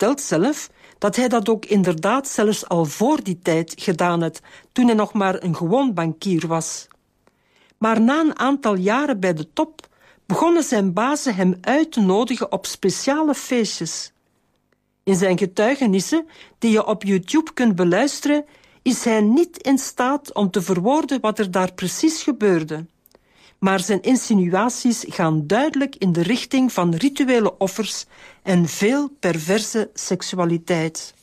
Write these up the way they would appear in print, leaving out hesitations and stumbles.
vertelt zelf dat hij dat ook inderdaad zelfs al voor die tijd gedaan had, toen hij nog maar een gewoon bankier was. Maar na een aantal jaren bij de top begonnen zijn bazen hem uit te nodigen op speciale feestjes. In zijn getuigenissen, die je op YouTube kunt beluisteren, is hij niet in staat om te verwoorden wat er daar precies gebeurde. Maar zijn insinuaties gaan duidelijk in de richting van rituele offers en veel perverse seksualiteit.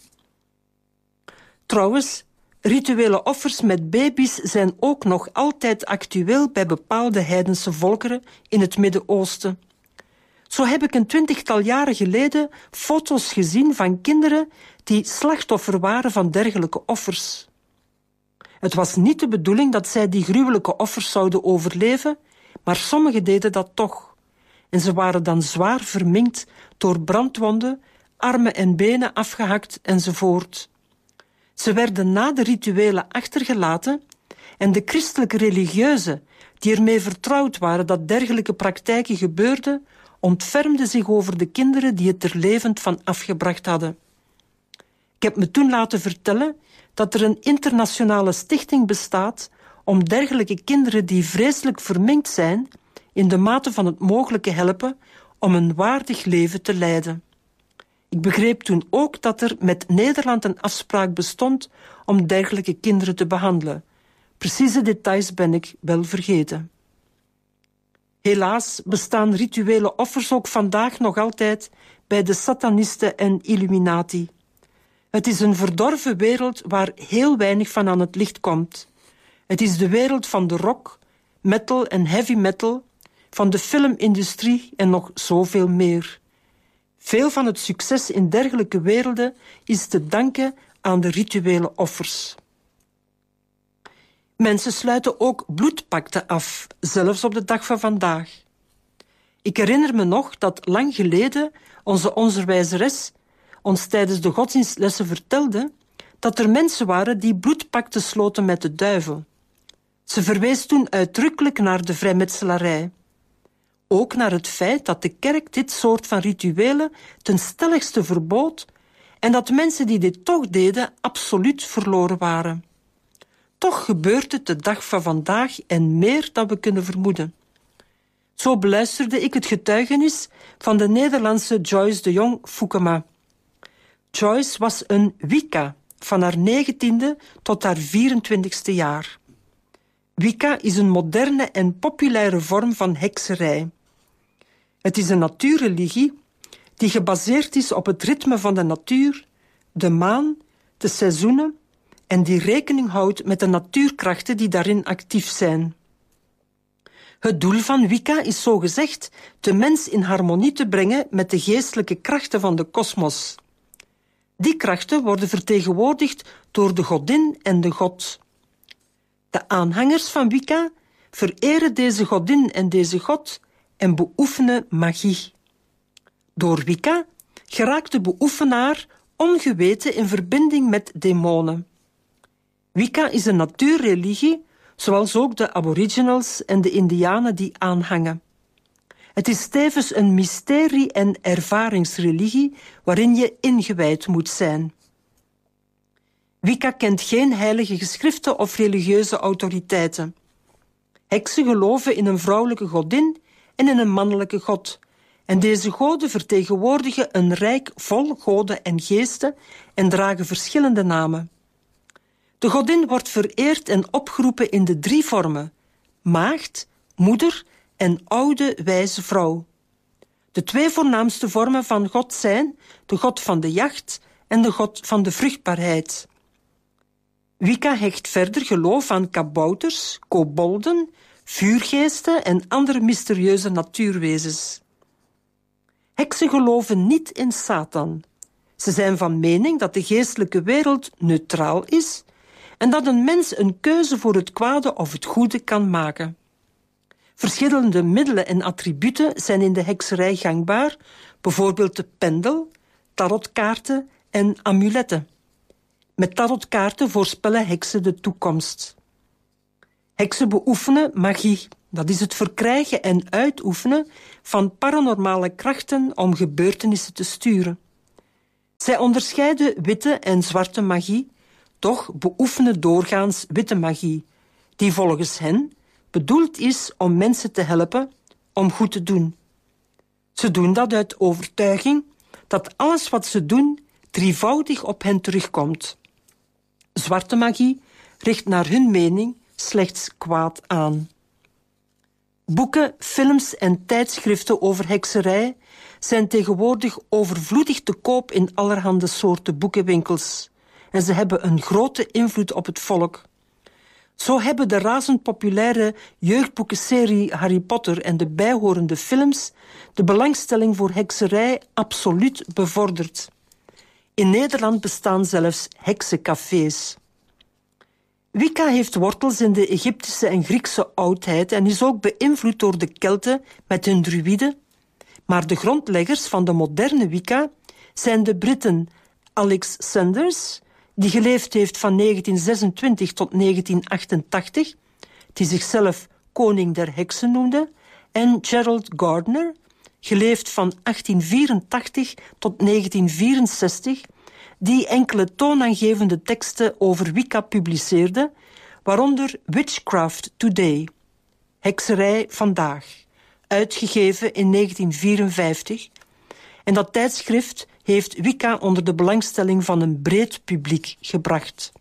Trouwens, rituele offers met baby's zijn ook nog altijd actueel bij bepaalde heidense volkeren in het Midden-Oosten. Zo heb ik een 20-tal jaren geleden foto's gezien van kinderen die slachtoffer waren van dergelijke offers. Het was niet de bedoeling dat zij die gruwelijke offers zouden overleven, maar sommigen deden dat toch. En ze waren dan zwaar verminkt door brandwonden, armen en benen afgehakt enzovoort. Ze werden na de rituelen achtergelaten en de christelijke religieuzen, die ermee vertrouwd waren dat dergelijke praktijken gebeurden, ontfermden zich over de kinderen die het er levend van afgebracht hadden. Ik heb me toen laten vertellen dat er een internationale stichting bestaat om dergelijke kinderen die vreselijk verminkt zijn, in de mate van het mogelijke helpen om een waardig leven te leiden. Ik begreep toen ook dat er met Nederland een afspraak bestond om dergelijke kinderen te behandelen. Precieze details ben ik wel vergeten. Helaas bestaan rituele offers ook vandaag nog altijd bij de satanisten en Illuminati. Het is een verdorven wereld waar heel weinig van aan het licht komt. Het is de wereld van de rock, metal en heavy metal, van de filmindustrie en nog zoveel meer. Veel van het succes in dergelijke werelden is te danken aan de rituele offers. Mensen sluiten ook bloedpakten af, zelfs op de dag van vandaag. Ik herinner me nog dat lang geleden onze onderwijzeres ons tijdens de godsdienstlessen vertelde dat er mensen waren die bloedpakten sloten met de duivel. Ze verwees toen uitdrukkelijk naar de vrijmetselarij. Ook naar het feit dat de kerk dit soort van rituelen ten stelligste verbood en dat mensen die dit toch deden absoluut verloren waren. Toch gebeurt het de dag van vandaag en meer dan we kunnen vermoeden. Zo beluisterde ik het getuigenis van de Nederlandse Joyce de Jong Foukema. Joyce was een Wicca van haar 19e tot haar 24e jaar. Wicca is een moderne en populaire vorm van hekserij. Het is een natuurreligie die gebaseerd is op het ritme van de natuur, de maan, de seizoenen en die rekening houdt met de natuurkrachten die daarin actief zijn. Het doel van Wicca is zogezegd de mens in harmonie te brengen met de geestelijke krachten van de kosmos. Die krachten worden vertegenwoordigd door de godin en de god. De aanhangers van Wicca vereren deze godin en deze god en beoefenen magie. Door Wicca geraakt de beoefenaar ongeweten in verbinding met demonen. Wicca is een natuurreligie, zoals ook de aboriginals en de indianen die aanhangen. Het is tevens een mysterie- en ervaringsreligie waarin je ingewijd moet zijn. Wicca kent geen heilige geschriften of religieuze autoriteiten. Heksen geloven in een vrouwelijke godin en in een mannelijke god. En deze goden vertegenwoordigen een rijk vol goden en geesten en dragen verschillende namen. De godin wordt vereerd en opgeroepen in de 3 vormen: maagd, moeder en oude wijze vrouw. De 2 voornaamste vormen van God zijn de god van de jacht en de god van de vruchtbaarheid. Wicca hecht verder geloof aan kabouters, kobolden, vuurgeesten en andere mysterieuze natuurwezens. Heksen geloven niet in Satan. Ze zijn van mening dat de geestelijke wereld neutraal is en dat een mens een keuze voor het kwade of het goede kan maken. Verschillende middelen en attributen zijn in de hekserij gangbaar, bijvoorbeeld de pendel, tarotkaarten en amuletten. Met tarotkaarten voorspellen heksen de toekomst. Heksen beoefenen magie. Dat is het verkrijgen en uitoefenen van paranormale krachten om gebeurtenissen te sturen. Zij Zij onderscheiden witte en zwarte magie, toch beoefenen doorgaans witte magie, die volgens hen bedoeld is om mensen te helpen om goed te doen. Ze doen dat uit overtuiging dat alles wat ze doen drievoudig op hen terugkomt. Zwarte magie richt naar hun mening slechts kwaad aan. Boeken, films en tijdschriften over hekserij zijn tegenwoordig overvloedig te koop in allerhande soorten boekenwinkels. En ze hebben een grote invloed op het volk. Zo hebben de razend populaire jeugdboekenserie Harry Potter en de bijhorende films de belangstelling voor hekserij absoluut bevorderd. In Nederland bestaan zelfs heksencafés. Wicca heeft wortels in de Egyptische en Griekse oudheid en is ook beïnvloed door de Kelten met hun druïden. Maar de grondleggers van de moderne Wicca zijn de Britten Alex Sanders, die geleefd heeft van 1926 tot 1988, die zichzelf koning der heksen noemde, en Gerald Gardner, geleefd van 1884 tot 1964, die enkele toonaangevende teksten over Wicca publiceerde, waaronder Witchcraft Today, Hekserij vandaag, uitgegeven in 1954. En dat tijdschrift heeft Wicca onder de belangstelling van een breed publiek gebracht.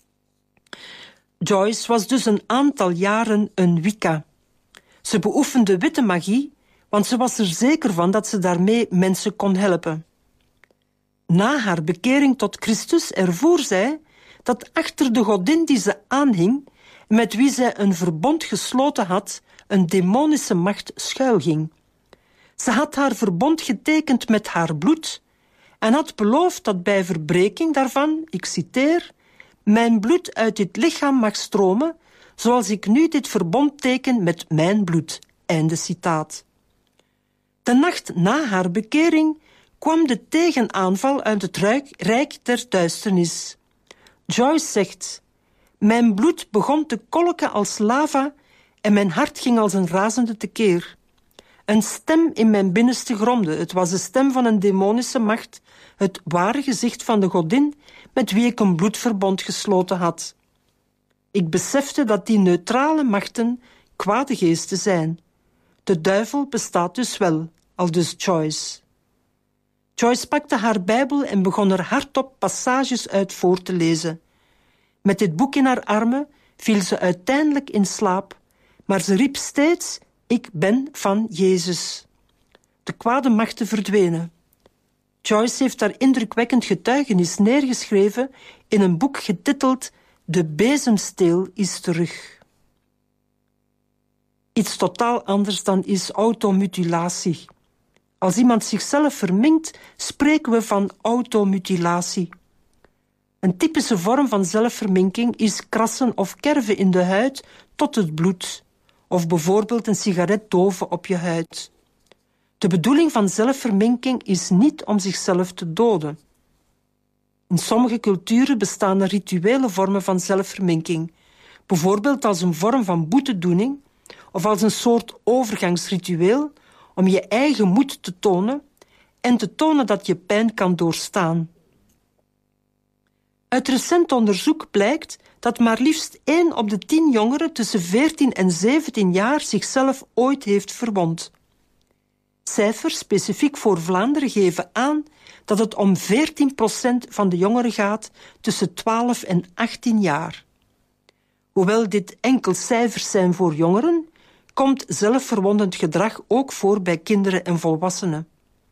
Joyce was dus een aantal jaren een Wicca. Ze beoefende witte magie, want ze was er zeker van dat ze daarmee mensen kon helpen. Na haar bekering tot Christus ervoer zij dat achter de godin die ze aanhing, met wie zij een verbond gesloten had, een demonische macht schuilging. Ze had haar verbond getekend met haar bloed en had beloofd dat bij verbreking daarvan, ik citeer, mijn bloed uit dit lichaam mag stromen, zoals ik nu dit verbond teken met mijn bloed. Einde citaat. De nacht na haar bekering kwam de tegenaanval uit het rijk der duisternis. Joyce zegt: mijn bloed begon te kolken als lava en mijn hart ging als een razende tekeer. Een stem in mijn binnenste gromde. Het was de stem van een demonische macht, het ware gezicht van de godin met wie ik een bloedverbond gesloten had. Ik besefte dat die neutrale machten kwade geesten zijn. De duivel bestaat dus wel, aldus Joyce. Joyce pakte haar Bijbel en begon er hardop passages uit voor te lezen. Met dit boek in haar armen viel ze uiteindelijk in slaap, maar ze riep steeds: ik ben van Jezus. De kwade machten verdwenen. Joyce heeft haar indrukwekkend getuigenis neergeschreven in een boek getiteld De bezemsteel is terug. Iets totaal anders dan is automutilatie. Als iemand zichzelf verminkt, spreken we van automutilatie. Een typische vorm van zelfverminking is krassen of kerven in de huid tot het bloed, of bijvoorbeeld een sigaret doven op je huid. De bedoeling van zelfverminking is niet om zichzelf te doden. In sommige culturen bestaan er rituele vormen van zelfverminking, bijvoorbeeld als een vorm van boetedoening of als een soort overgangsritueel om je eigen moed te tonen en te tonen dat je pijn kan doorstaan. Uit recent onderzoek blijkt dat maar liefst 1 op de 10 jongeren tussen 14 en 17 jaar zichzelf ooit heeft verwond. Cijfers specifiek voor Vlaanderen geven aan dat het om 14% van de jongeren gaat tussen 12 en 18 jaar. Hoewel dit enkel cijfers zijn voor jongeren, komt zelfverwondend gedrag ook voor bij kinderen en volwassenen.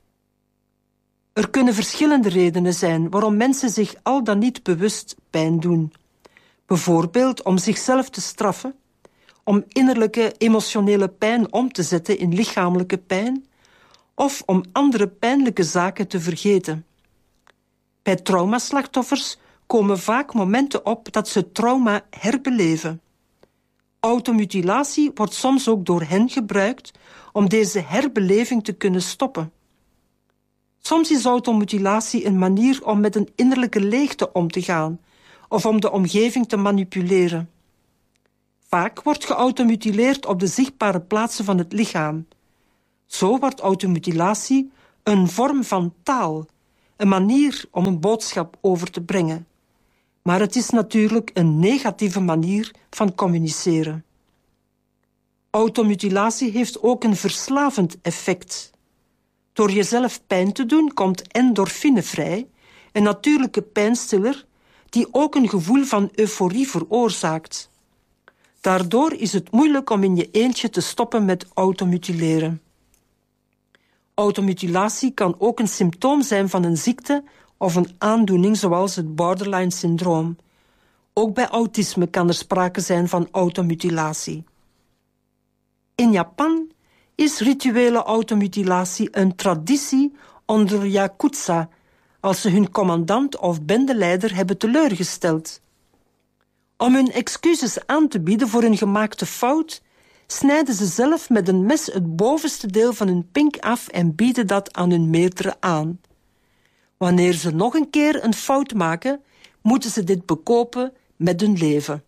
Er kunnen verschillende redenen zijn waarom mensen zich al dan niet bewust pijn doen. Bijvoorbeeld om zichzelf te straffen, om innerlijke emotionele pijn om te zetten in lichamelijke pijn, of om andere pijnlijke zaken te vergeten. Bij traumaslachtoffers komen vaak momenten op dat ze trauma herbeleven. Automutilatie wordt soms ook door hen gebruikt om deze herbeleving te kunnen stoppen. Soms is automutilatie een manier om met een innerlijke leegte om te gaan of om de omgeving te manipuleren. Vaak wordt geautomutileerd op de zichtbare plaatsen van het lichaam. Zo wordt automutilatie een vorm van taal, een manier om een boodschap over te brengen. Maar het is natuurlijk een negatieve manier van communiceren. Automutilatie heeft ook een verslavend effect. Door jezelf pijn te doen komt endorfine vrij, een natuurlijke pijnstiller die ook een gevoel van euforie veroorzaakt. Daardoor is het moeilijk om in je eentje te stoppen met automutileren. Automutilatie kan ook een symptoom zijn van een ziekte of een aandoening zoals het borderline-syndroom. Ook bij autisme kan er sprake zijn van automutilatie. In Japan is rituele automutilatie een traditie onder Yakuza, als ze hun commandant of bendeleider hebben teleurgesteld. Om hun excuses aan te bieden voor hun gemaakte fout, snijden ze zelf met een mes het bovenste deel van hun pink af en bieden dat aan hun meerdere aan. Wanneer ze nog een keer een fout maken, moeten ze dit bekopen met hun leven.